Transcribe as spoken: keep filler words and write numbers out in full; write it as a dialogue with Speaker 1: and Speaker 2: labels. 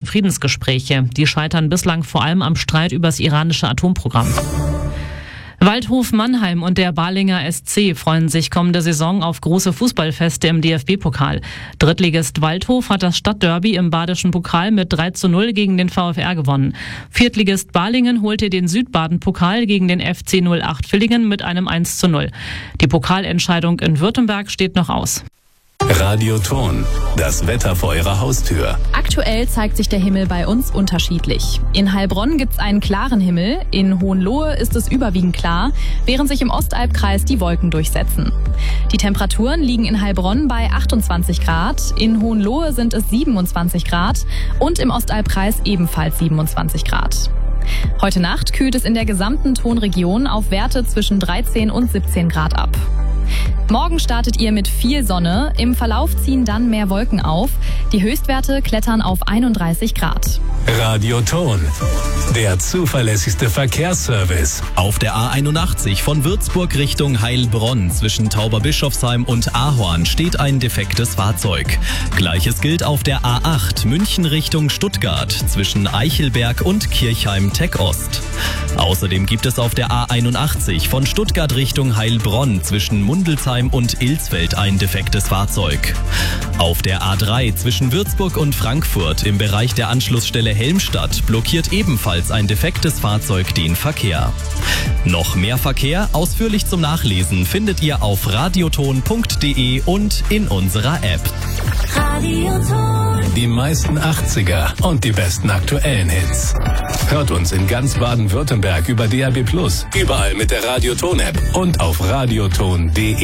Speaker 1: Friedensgespräche. Die scheitern bislang vor allem am Streit über das iranische Atomprogramm. Waldhof Mannheim und der Balinger S C freuen sich kommende Saison auf große Fußballfeste im D F B-Pokal. Drittligist Waldhof hat das Stadtderby im badischen Pokal mit drei zu null gegen den VfR gewonnen. Viertligist Balingen holte den Südbaden-Pokal gegen den F C null acht Villingen mit einem eins zu null. Die Pokalentscheidung in Württemberg steht noch aus.
Speaker 2: Radioton, das Wetter vor Ihrer Haustür.
Speaker 3: Aktuell zeigt sich der Himmel bei uns unterschiedlich. In Heilbronn gibt's einen klaren Himmel, in Hohenlohe ist es überwiegend klar, während sich im Ostalbkreis die Wolken durchsetzen. Die Temperaturen liegen in Heilbronn bei achtundzwanzig Grad, in Hohenlohe sind es siebenundzwanzig Grad und im Ostalbkreis ebenfalls siebenundzwanzig Grad. Heute Nacht kühlt es in der gesamten Tonregion auf Werte zwischen dreizehn und siebzehn Grad ab. Morgen startet ihr mit viel Sonne, im Verlauf ziehen dann mehr Wolken auf. Die Höchstwerte klettern auf einunddreißig Grad.
Speaker 2: Radioton, der zuverlässigste Verkehrsservice.
Speaker 4: Auf der A einundachtzig von Würzburg Richtung Heilbronn zwischen Tauberbischofsheim und Ahorn steht ein defektes Fahrzeug. Gleiches gilt auf der A acht München Richtung Stuttgart zwischen Eichelberg und Kirchheim-Tech Ost. Außerdem gibt es auf der A einundachtzig von Stuttgart Richtung Heilbronn zwischen Mundelsheim und Ilsfeld ein defektes Fahrzeug. Auf der A drei zwischen Würzburg und Frankfurt im Bereich der Anschlussstelle Helmstadt blockiert ebenfalls ein defektes Fahrzeug den Verkehr. Noch mehr Verkehr ausführlich zum Nachlesen findet ihr auf radioton punkt de und in unserer App.
Speaker 2: Radioton. Die meisten achtziger und die besten aktuellen Hits. Hört uns in ganz Baden-Württemberg über D A B plus, überall mit der Radioton-App und auf radioton punkt de.